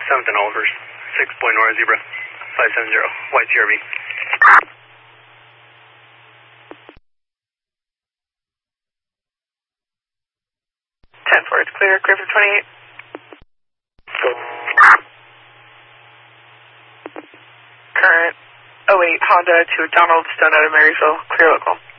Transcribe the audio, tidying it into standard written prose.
7th and Olivers, 6 Point Nora Zebra, 570, white CRV. 10-4, it's clear, Griffin 28. Current 08 Honda to Donald Stone out of Marysville, clear local.